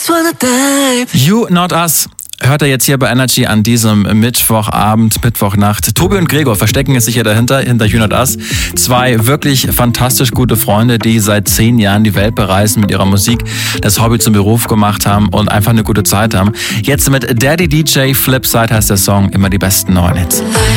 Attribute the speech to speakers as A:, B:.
A: You Not Us hört er jetzt hier bei Energy an diesem Mittwochabend, Mittwochnacht. Tobi und Gregor verstecken es sich hier hinter You Not Us. Zwei wirklich fantastisch gute Freunde, die seit 10 Jahren die Welt bereisen mit ihrer Musik, das Hobby zum Beruf gemacht haben und einfach eine gute Zeit haben. Jetzt mit Daddy DJ Flipside heißt der Song, immer die besten neuen Hits.